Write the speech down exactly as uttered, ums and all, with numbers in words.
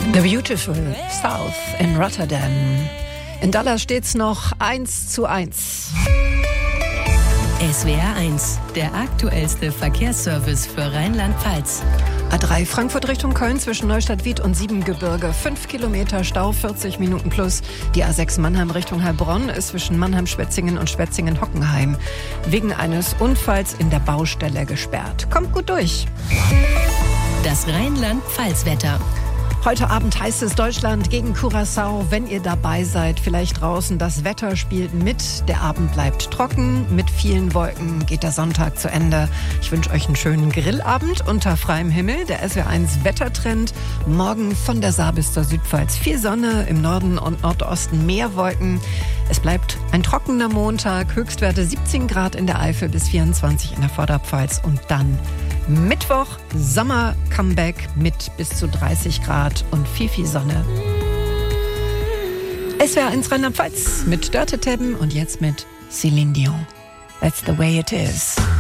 The Beautiful South in Rotterdam. In Dallas steht's noch eins zu eins. S W R eins, der aktuellste Verkehrsservice für Rheinland-Pfalz. A drei Frankfurt Richtung Köln zwischen Neustadt-Wied und Siebengebirge. Fünf Kilometer Stau, vierzig Minuten plus. Die A sechs Mannheim Richtung Heilbronn ist zwischen Mannheim-Schwetzingen und Schwetzingen-Hockenheim wegen eines Unfalls in der Baustelle gesperrt. Kommt gut durch. Das Rheinland-Pfalz-Wetter. Heute Abend heißt es Deutschland gegen Curaçao. Wenn ihr dabei seid, vielleicht draußen, das Wetter spielt mit. Der Abend bleibt trocken. Mit vielen Wolken geht der Sonntag zu Ende. Ich wünsche euch einen schönen Grillabend unter freiem Himmel. Der S W R eins Wettertrend. Morgen von der Saar bis zur Südpfalz viel Sonne. Im Norden und Nordosten mehr Wolken. Es bleibt ein trockener Montag. Höchstwerte siebzehn Grad in der Eifel bis vierundzwanzig in der Vorderpfalz. Und dann Mittwoch, Sommer-Comeback mit bis zu dreißig Grad und viel, viel Sonne. S W R eins Rheinland-Pfalz mit Dörte Tebben und jetzt mit Celine Dion. That's the way it is.